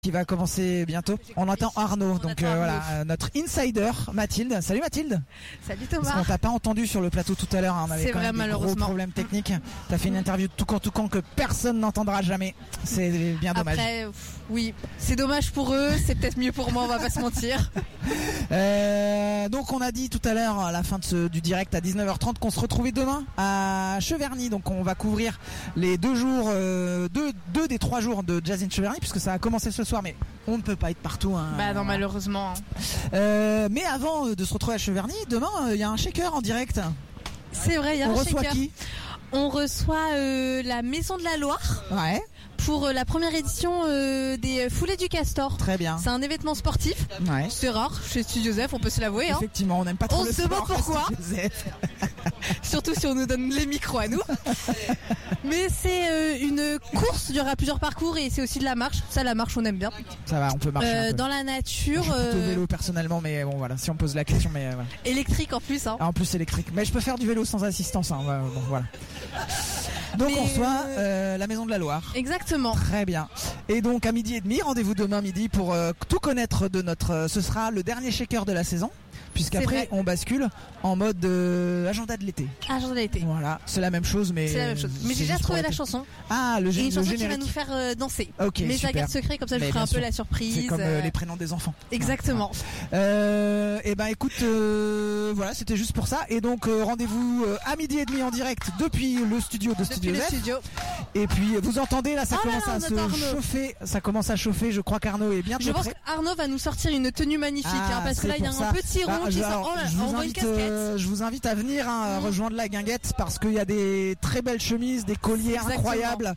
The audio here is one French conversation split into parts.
Qui va commencer bientôt. On attend Arnaud, notre insider Mathilde. Salut Mathilde. Salut Thomas. Parce qu'on t'a pas entendu sur le plateau tout à l'heure, on avait quand même des gros problèmes techniques. T'as fait une interview de tout camp que personne n'entendra jamais. C'est bien dommage. Après, oui, c'est dommage pour eux, c'est peut-être mieux pour moi, on va pas se mentir. Donc on a dit tout à l'heure à la fin du direct à 19h30 qu'on se retrouvait demain à Cheverny. Donc on va couvrir les 2 jours, deux des 3 jours de Jazz in Cheverny, puisque ça a commencé ce soir, mais on ne peut pas être partout. Bah non, malheureusement. Mais avant de se retrouver à Cheverny, demain il y a un shaker en direct. C'est vrai, il y a un shaker. On reçoit qui ? On reçoit la Maison de la Loire. Ouais. Pour la première édition des Foulées du Castor. Très bien. C'est un événement sportif. Ouais. C'est rare chez Studio Zef, on peut se l'avouer. Effectivement, on n'aime pas trop le sport. On se demande pourquoi. Surtout si on nous donne les micros à nous. Mais c'est une course, il y aura plusieurs parcours et c'est aussi de la marche. Ça, la marche, on aime bien. Ça va, on peut marcher un peu. Dans la nature. Je suis plutôt vélo personnellement, mais bon voilà, si on pose la question, mais voilà. Électrique en plus. Hein. En plus électrique. Mais je peux faire du vélo sans assistance. Bon, voilà. Donc on reçoit la Maison de la Loire. Exactement. Très bien. Et donc à 12h30, rendez-vous demain midi pour tout connaître de notre... ce sera le dernier shaker de la saison. Puisqu'après on bascule en mode agenda de l'été. Agenda de l'été. Voilà, c'est la même chose, mais... C'est la même chose. Mais j'ai déjà trouvé la chanson. Ah, le générique. Une chanson qui va nous faire danser. Ok, mais super. je la garde secret, comme ça je ferai un peu la surprise. C'est comme les prénoms des enfants. Exactement. Et ben écoute, voilà, c'était juste pour ça. Et donc rendez-vous à 12h30 en direct depuis le studio de Studio Zef. Et puis vous entendez là, ça commence à se chauffer. Ça commence à chauffer. Je crois qu'Arnaud est bientôt prêt. Je pense qu'Arnaud va nous sortir une tenue magnifique, parce que là il y a un petit rond qui sort. Je vous invite à venir rejoindre la guinguette parce qu'il y a des très belles chemises, des colliers incroyables,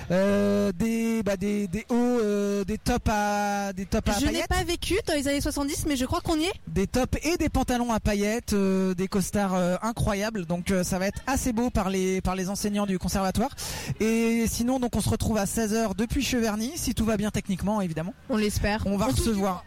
des hauts, des tops à paillettes. Je n'ai pas vécu dans les années 70, mais je crois qu'on y est. Des tops et des pantalons à paillettes, des costards incroyables. Donc ça va être assez beau par les enseignants du conservatoire. Et sinon donc on se retrouve à 16h depuis Cheverny, si tout va bien techniquement évidemment. On l'espère. On va recevoir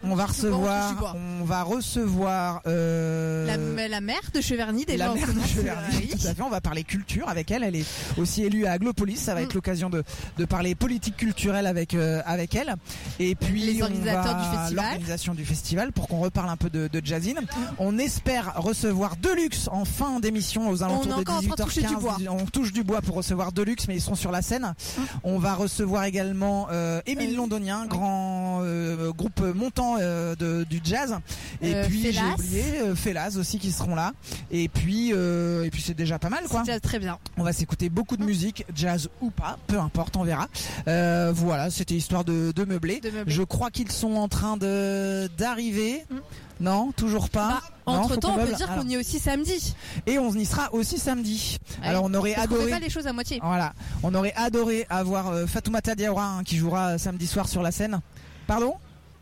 la maire de Cheverny, déjà. La maire de Cheverny, tout à fait. On va parler culture avec elle. Elle est aussi élue à Aglopolis. Ça va être l'occasion de parler politique culturelle avec elle. Et puis les organisateurs du festival. L'organisation du festival pour qu'on reparle un peu de jazzine. On espère recevoir Deluxe en fin d'émission aux alentours de 18h15. On touche du bois pour recevoir Deluxe, mais ils seront sur la scène. On va recevoir également Émile Londonien, grand groupe montant du jazz. Et puis Félas. j'ai oublié Félas aussi qui seront là. Et puis c'est déjà pas mal quoi. C'est déjà très bien. On va s'écouter beaucoup de musique, jazz ou pas, peu importe, on verra. Voilà, c'était histoire de meubler. Je crois qu'ils sont en train d'arriver. Non, toujours pas. Entre temps, on peut dire qu'on y est aussi samedi. Et on y sera aussi samedi. Alors on aurait adoré. Pas les choses à moitié. Voilà, on aurait adoré avoir Fatoumata Diawara qui jouera samedi soir sur la scène. Pardon ?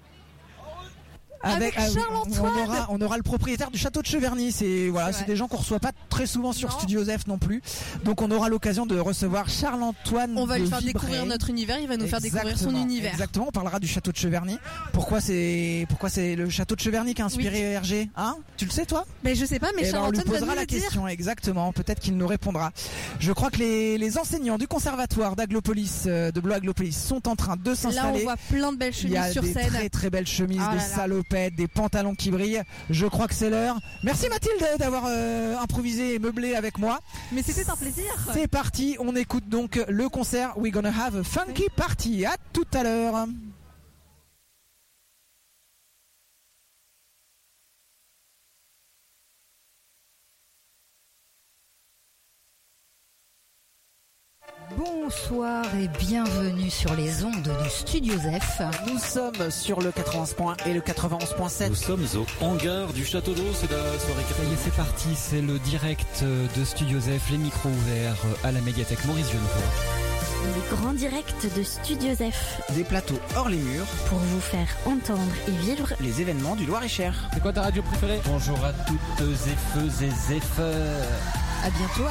Avec Charles-Antoine. On aura le propriétaire du château de Cheverny. C'est des gens qu'on reçoit pas très souvent sur Studio Zef non plus. Donc on aura l'occasion de recevoir Charles-Antoine. On va lui faire découvrir notre univers. Il va nous faire découvrir son univers. Exactement. On parlera du château de Cheverny. Pourquoi c'est le château de Cheverny qui a inspiré Hergé, hein ? Tu le sais toi ? Mais je sais pas. Mais Charles-Antoine on lui posera va nous la question. Exactement. Peut-être qu'il nous répondra. Je crois que les enseignants du conservatoire d'Aglopolis, de Blois Aglopolis, sont en train de s'installer. Là on voit plein de belles chemises sur scène. Il y a des très très belles chemises, des salopettes, des pantalons qui brillent. Je crois que c'est l'heure. Merci Mathilde d'avoir improvisé et meublé avec moi. Mais c'était un plaisir. C'est parti, on écoute donc le concert We're Gonna Have a Funky Party. À tout à l'heure. Bonsoir et bienvenue sur les ondes du Studio Zef. Nous sommes sur le 91.1 et le 91.7. Nous sommes au hangar du Château d'Eau, c'est la soirée. Ça y est, c'est parti, c'est le direct de Studio Zef, les micros ouverts à la médiathèque Maurice Genevoix. Le grand direct de Studio Zef. Des plateaux hors les murs pour vous faire entendre et vivre les événements du Loir-et-Cher. C'est quoi ta radio préférée ? Bonjour à toutes et feux et zépheurs. À bientôt.